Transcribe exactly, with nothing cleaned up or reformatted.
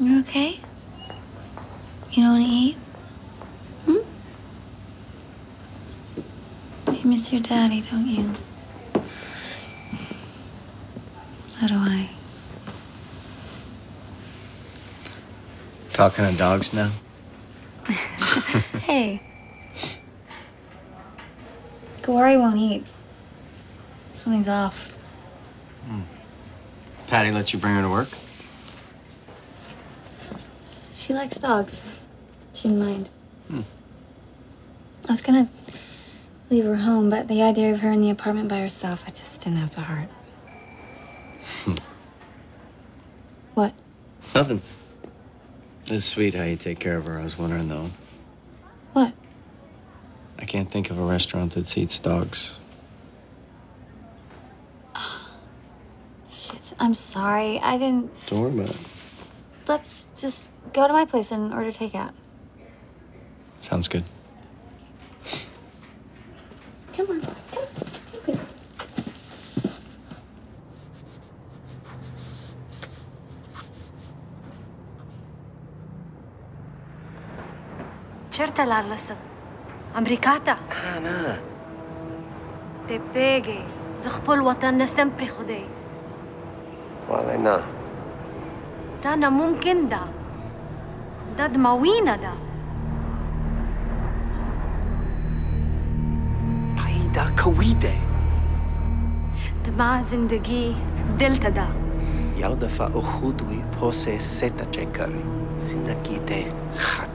You okay? You don't want to eat? Hmm? You miss your daddy, don't you? So do I. Talking to dogs now? Hey. Kawari won't eat. Something's off. Hmm. Patty let you bring her to work? She likes dogs. She didn't mind. Hmm. I was gonna leave her home, but the idea of her in the apartment by herself, I just didn't have the heart. What? Nothing. It's sweet how you take care of her. I was wondering, though. What? I can't think of a restaurant that seats dogs. Oh, shit. I'm sorry. I didn't... Don't worry about it. Let's just go to my place and order takeout. Sounds good. Come on. Come on. Okay. Certa l'allasam. Americata. Ana. Te pegue. زخبل وطننا sempre خدي. وعلينا. تانا ممكن دا. دا دماوينا دا. بعيدة كويدة. دما زندگی دلتا دا. يودفع أخودوي بوسي سيتا تشكري. زندگي ده خط.